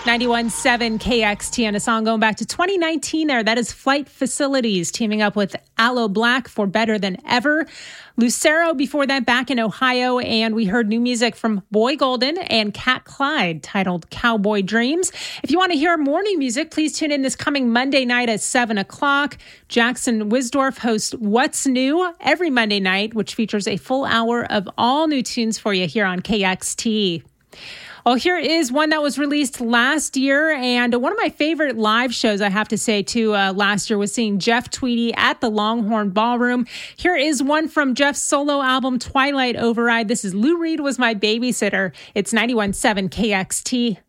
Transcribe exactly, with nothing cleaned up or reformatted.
ninety-one point seven K X T, and a song going back to twenty nineteen there. That is Flight Facilities teaming up with Aloe Blacc for Better Than Ever. Lucero before that back in Ohio, and we heard new music from Boy Golden and Cat Clyde titled Cowboy Dreams. If you want to hear more new music, please tune in this coming Monday night at seven o'clock. Jackson Wisdorf hosts What's New every Monday night, which features a full hour of all new tunes for you here on K X T. Well, here is one that was released last year, and one of my favorite live shows, I have to say, too, uh, last year was seeing Jeff Tweedy at the Longhorn Ballroom. Here is one from Jeff's solo album, Twilight Override. This is Lou Reed Was My Babysitter. It's ninety-one point seven K X T.